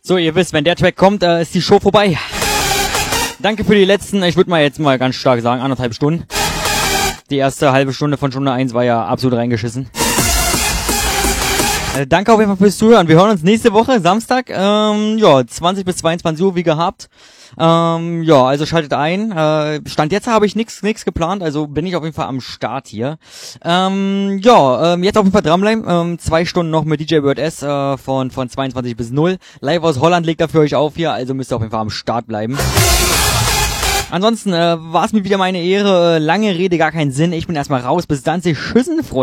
So, ihr wisst, wenn der Track kommt, ist die Show vorbei. Danke für die letzten, ich würde mal jetzt mal ganz stark sagen, 1,5 Stunden. Die erste halbe Stunde von Stunde 1 war ja absolut reingeschissen. Danke auf jeden Fall fürs Zuhören. Wir hören uns nächste Woche, Samstag, 20 bis 22 Uhr wie gehabt. Also schaltet ein. Stand jetzt habe ich nix geplant, also bin ich auf jeden Fall am Start hier. Jetzt auf jeden Fall dranbleiben. 2 Stunden noch mit DJ Bird S von 22 bis 0. Live aus Holland legt er für euch auf hier, also müsst ihr auf jeden Fall am Start bleiben. Ansonsten war es mir wieder meine Ehre. Lange Rede, gar keinen Sinn. Ich bin erstmal raus. Bis dann, Tschüssen, Freunde.